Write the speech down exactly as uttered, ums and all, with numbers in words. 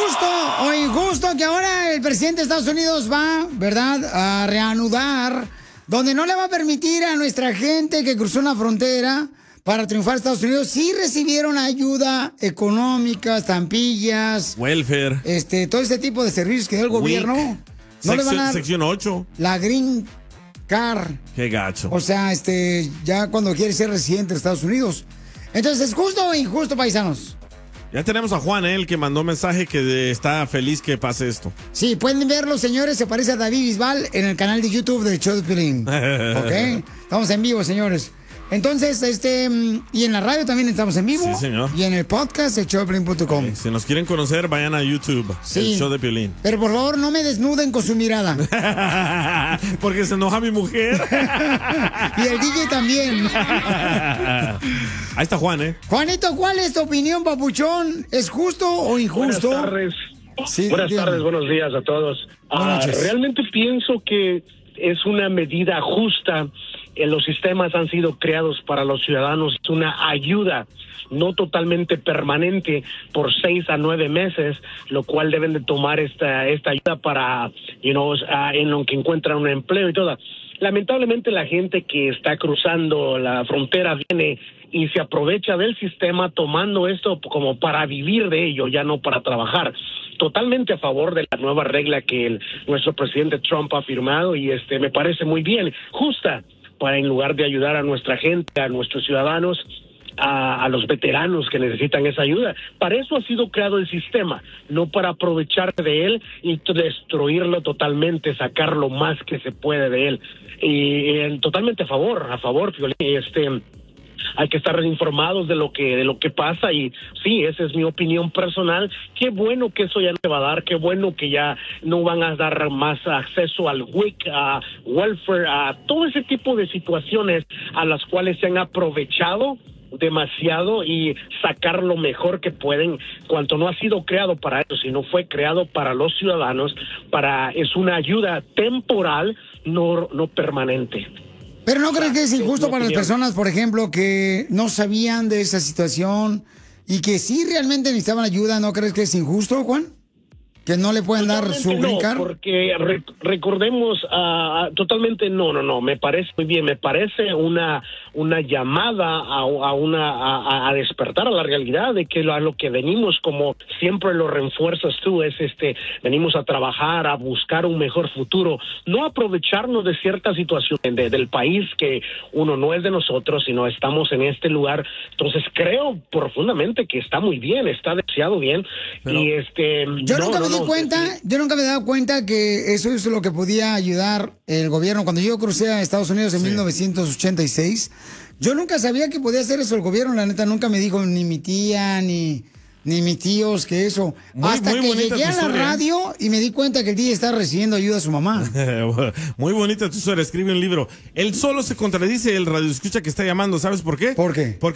justo o injusto que ahora el presidente de Estados Unidos va, ¿verdad?, a reanudar, donde no le va a permitir a nuestra gente que cruzó una frontera para triunfar en Estados Unidos? Sí recibieron ayuda económica, estampillas, welfare, este, todo este tipo de servicios que dio el gobierno. Week. No Sección, le van a dar sección ocho. la Green Card. Qué gacho. O sea, este, ya cuando quiere ser residente de Estados Unidos. Entonces, ¿es justo o injusto, paisanos? Ya tenemos a Juan, él, que mandó mensaje que de- está feliz que pase esto. Sí, pueden verlo, señores. Se parece a David Bisbal en el canal de YouTube del show de Piolín. ¿Ok? Estamos en vivo, señores. Entonces, este, mm, y en la radio también estamos en vivo. Sí, señor. Y en el podcast, el show de piolín punto com. Eh, si nos quieren conocer, vayan a YouTube, Sí. el show de Piolín. Pero por favor, no me desnuden con su mirada. Porque se enoja mi mujer. Y el D J también. Ahí está Juan, ¿eh? Juanito, ¿cuál es tu opinión, papuchón? ¿Es justo o injusto? Buenas tardes. Sí, Buenas dígame. tardes, buenos días a todos. Buenas Ah, noches. realmente pienso que es una medida justa. Eh, los sistemas han sido creados para los ciudadanos. Es una ayuda no totalmente permanente por seis a nueve meses, lo cual deben de tomar esta esta ayuda para, you know, ah, en lo que encuentran un empleo y todo. Lamentablemente la gente que está cruzando la frontera viene y se aprovecha del sistema tomando esto como para vivir de ello, ya no para trabajar. Totalmente a favor de la nueva regla que el, nuestro presidente Trump ha firmado y este me parece muy bien, justa, para en lugar de ayudar a nuestra gente, a nuestros ciudadanos, a, a los veteranos que necesitan esa ayuda. Para eso ha sido creado el sistema, no para aprovechar de él y t- destruirlo totalmente, sacar lo más que se puede de él. Y, eh, totalmente a favor, a favor, Piolín, este... hay que estar informados de lo que de lo que pasa y sí, esa es mi opinión personal. Qué bueno que eso ya no se va a dar, qué bueno que ya no van a dar más acceso al W I C, a welfare, a todo ese tipo de situaciones a las cuales se han aprovechado demasiado y sacar lo mejor que pueden, cuanto no ha sido creado para eso, sino fue creado para los ciudadanos, para es una ayuda temporal, no no permanente. Pero ¿no crees que es injusto mi para las opinión. personas, por ejemplo, que no sabían de esa situación y que sí realmente necesitaban ayuda? ¿No crees que es injusto, Juan? ¿Que no le pueden dar su Totalmente green no, card? porque re- recordemos, ah, totalmente no, no, no, me parece muy bien, me parece una una llamada a, a una a, a despertar a la realidad de que lo, a lo que venimos, como siempre lo refuerzas tú, es este, venimos a trabajar, a buscar un mejor futuro, no aprovecharnos de cierta situación de- del país que uno no es de nosotros, sino estamos en este lugar. Entonces creo profundamente que está muy bien, está deseado bien. Pero y este Yo no, nunca no, me di no, cuenta, sí. yo nunca me he dado cuenta que eso es lo que podía ayudar el gobierno. Cuando yo crucé a Estados Unidos en Sí. mil novecientos ochenta y seis, yo nunca sabía que podía hacer eso el gobierno. La neta, nunca me dijo ni mi tía, ni, ni mis tíos que eso. Muy- Hasta muy que bonita llegué tu a la historia, ¿eh? radio y me di cuenta que el día está recibiendo ayuda a su mamá. Muy bonita tu historia, escribe un libro. Él solo se contradice el radioescucha que está llamando, ¿sabes por qué? ¿Por qué? Porque